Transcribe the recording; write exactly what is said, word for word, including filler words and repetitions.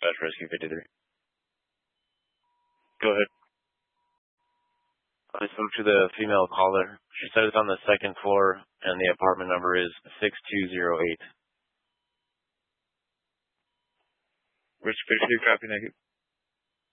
Dispatch Rescue fifty-three. Go ahead. I spoke to the female caller. She said it's on the second floor, and the apartment number is six two zero eight. Which picture you copy, Nick?